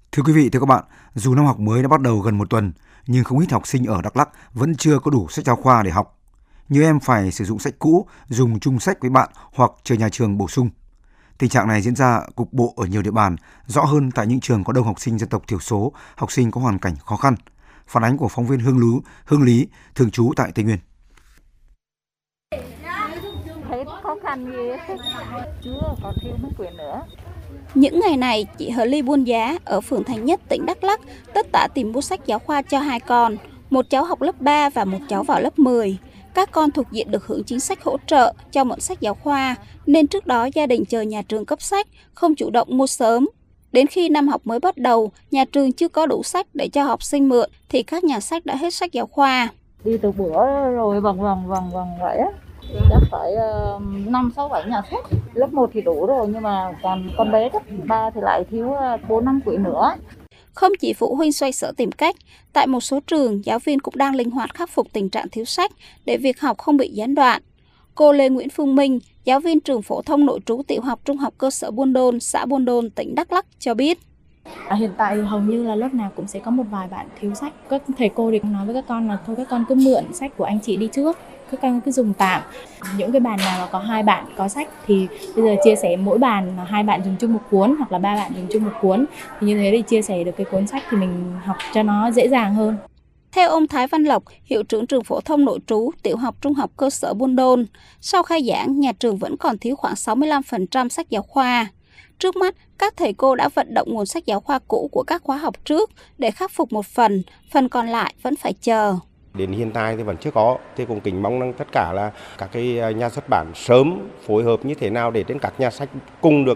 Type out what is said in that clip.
Thưa quý vị, thưa các bạn, dù năm học mới đã bắt đầu gần một tuần, nhưng không ít học sinh ở Đắk Lắk vẫn chưa có đủ sách giáo khoa để học. Nhiều em phải sử dụng sách cũ, dùng chung sách với bạn hoặc chờ nhà trường bổ sung. Tình trạng này diễn ra cục bộ ở nhiều địa bàn, rõ hơn tại những trường có đông học sinh dân tộc thiểu số, học sinh có hoàn cảnh khó khăn. Phản ánh của phóng viên Hương Lý, thường trú tại Tây Nguyên. Thấy khó khăn gì chưa còn thiếu mấy quyển nữa. Những ngày này, chị Hờ Ly buôn giá ở phường Thành Nhất, tỉnh Đắk Lắk tất tả tìm mua sách giáo khoa cho hai con, một cháu học lớp 3 và một cháu vào lớp 10. Các con thuộc diện được hưởng chính sách hỗ trợ cho mượn sách giáo khoa, nên trước đó gia đình chờ nhà trường cấp sách, không chủ động mua sớm. Đến khi năm học mới bắt đầu, nhà trường chưa có đủ sách để cho học sinh mượn, thì các nhà sách đã hết sách giáo khoa. Đi từ bữa rồi vòng vậy á. Chắc phải 5, 6, 7 nhà sách. Lớp 1 thì đủ rồi, nhưng mà còn con bé cấp 3 thì lại thiếu 4, 5 quyển nữa. Không chỉ phụ huynh xoay sở tìm cách, tại một số trường, giáo viên cũng đang linh hoạt khắc phục tình trạng thiếu sách để việc học không bị gián đoạn. Cô Lê Nguyễn Phương Minh, giáo viên trường phổ thông nội trú tiểu học trung học cơ sở Buôn Đôn, xã Buôn Đôn, tỉnh Đắk Lắk cho biết. Hiện tại hầu như là lớp nào cũng sẽ có một vài bạn thiếu sách. Các thầy cô thì nói với các con là thôi các con cứ mượn sách của anh chị đi trước, các con cứ dùng tạm. Những cái bàn nào mà có 2 bạn có sách thì bây giờ chia sẻ mỗi bàn là 2 bạn dùng chung một cuốn hoặc là 3 bạn dùng chung một cuốn. Thì như thế thì chia sẻ được cái cuốn sách thì mình học cho nó dễ dàng hơn. Theo ông Thái Văn Lộc, hiệu trưởng trường phổ thông nội trú tiểu học trung học cơ sở Buôn Đôn, sau khai giảng, nhà trường vẫn còn thiếu khoảng 65% sách giáo khoa. Trước mắt, các thầy cô đã vận động nguồn sách giáo khoa cũ của các khóa học trước để khắc phục một phần còn lại vẫn phải chờ. Đến hiện tại thì vẫn chưa có, thì cũng kính mong rằng tất cả là các cái nhà xuất bản sớm phối hợp như thế nào để trên các nhà sách cùng được